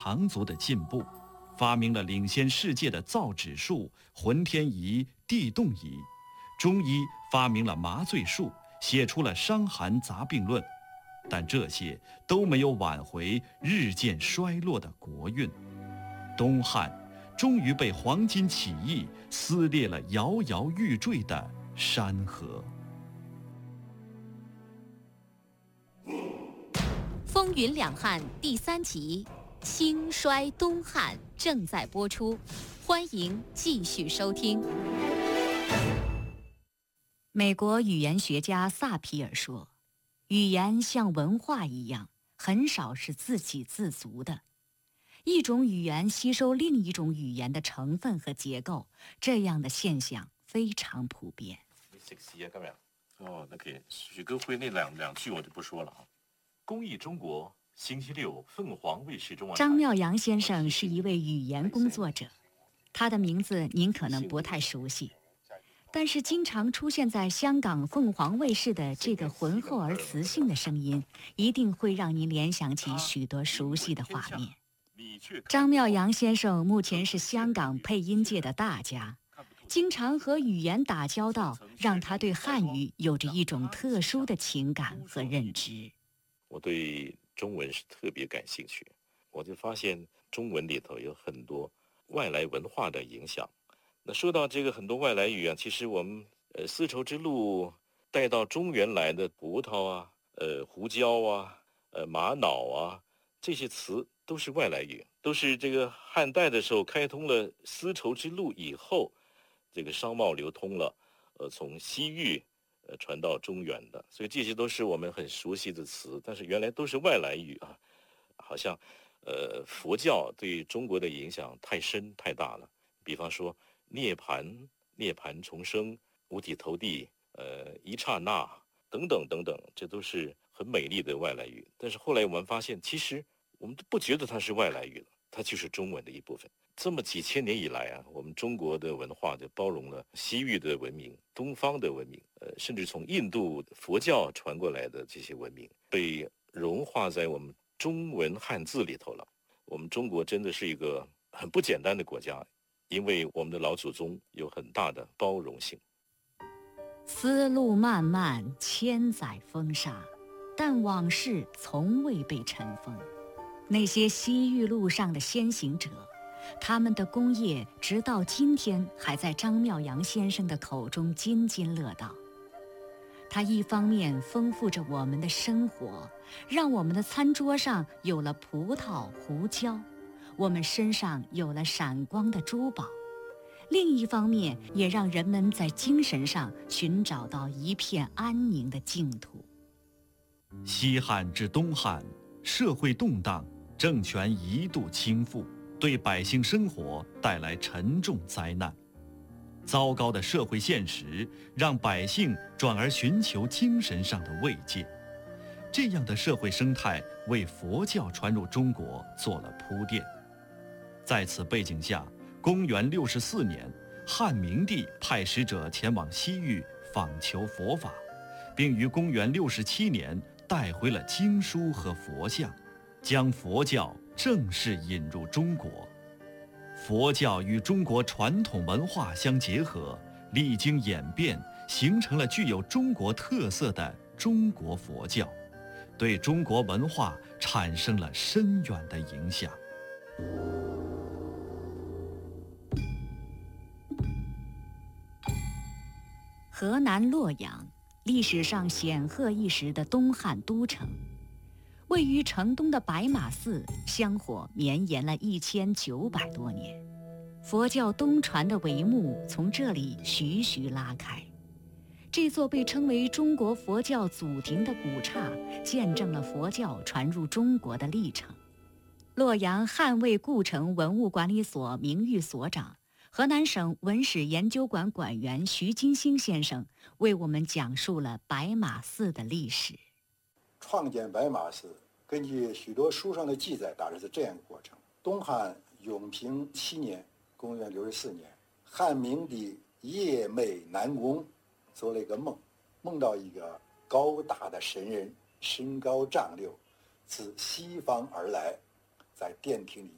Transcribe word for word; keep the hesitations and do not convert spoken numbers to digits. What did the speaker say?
长足的进步，发明了领先世界的造纸术、浑天仪、地动仪；中医发明了麻醉术，写出了《伤寒杂病论》。但这些都没有挽回日渐衰落的国运。东汉终于被黄巾起义撕裂了摇摇欲坠的山河。 风云两汉第三集《兴衰东汉》正在播出，欢迎继续收听。美国语言学家萨皮尔说，语言像文化一样，很少是自给自足的。一种语言吸收另一种语言的成分和结构，这样的现象非常普遍。 你食屎啊今日！哦，那个许戈辉那两两句我就不说了哈。公益中国，星期六凤凰卫视中文台。 张妙阳先生是一位语言工作者，他的名字您可能不太熟悉，但是经常出现在香港凤凰卫视的这个浑厚而磁性的声音，一定会让您联想起许多熟悉的画面。张妙阳先生目前是香港配音界的大家，经常和语言打交道，让他对汉语有着一种特殊的情感和认知。 我对中文是特别感兴趣，我就发现中文里头有很多外来文化的影响。那说到这个很多外来语啊，其实我们呃丝绸之路带到中原来的葡萄啊、呃胡椒啊、呃玛瑙啊，这些词都是外来语，都是这个汉代的时候开通了丝绸之路以后，这个商贸流通了，呃从西域呃传到中原的，所以这些都是我们很熟悉的词，但是原来都是外来语啊，好像呃佛教对中国的影响太深太大了，比方说涅槃、涅槃重生、五体投地、呃一刹那等等等等，这都是很美丽的外来语。但是后来我们发现，其实我们都不觉得它是外来语了，它就是中文的一部分。这么几千年以来啊，我们中国的文化就包容了西域的文明、东方的文明，呃，甚至从印度佛教传过来的这些文明，被融化在我们中文汉字里头了。我们中国真的是一个很不简单的国家，因为我们的老祖宗有很大的包容性。 丝路漫漫，千载风沙，但往事从未被尘封。那些西域路上的先行者，他们的功业直到今天还在张妙阳先生的口中津津乐道。他一方面丰富着我们的生活，让我们的餐桌上有了葡萄、胡椒，我们身上有了闪光的珠宝；另一方面，也让人们在精神上寻找到一片安宁的净土。 西汉至东汉，社会动荡，政权一度倾覆，对百姓生活带来沉重灾难。糟糕的社会现实让百姓转而寻求精神上的慰藉，这样的社会生态为佛教传入中国做了铺垫。在此背景下，公元六十四年，汉明帝派使者前往西域访求佛法，并于公元六十七年带回了经书和佛像，将佛教正式引入中国。佛教与中国传统文化相结合，历经演变，形成了具有中国特色的中国佛教，对中国文化产生了深远的影响。 河南洛阳，历史上显赫一时的东汉都城，位于城东的白马寺香火绵延了一千九百多年，佛教东传的帷幕从这里徐徐拉开。这座被称为中国佛教祖庭的古刹，见证了佛教传入中国的历程。洛阳汉魏故城文物管理所名誉所长、河南省文史研究馆馆员徐金星先生为我们讲述了白马寺的历史。 创建白马寺，根据许多书上的记载，大致是这样一个过程：东汉永平七年，公元六十四年，汉明帝夜寐南宫，做了一个梦，梦到一个高大的神人，身高丈六，自西方而来，在殿厅里